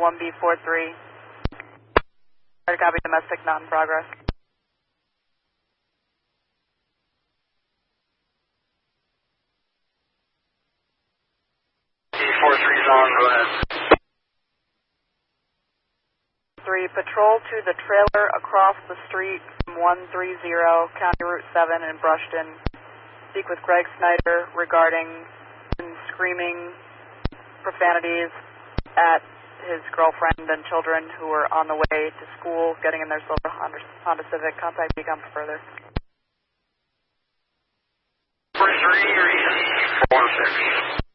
1B43. Copy, domestic, not in progress. B43 is on, go ahead. 3, patrol to the trailer across the street from 130 County Route 7 in Brushton. Speak with Greg Snyder regarding screaming profanities at his girlfriend and children who were on the way to school, getting in their silver Honda Civic. Contact Beacon for further. 43 or 4-6.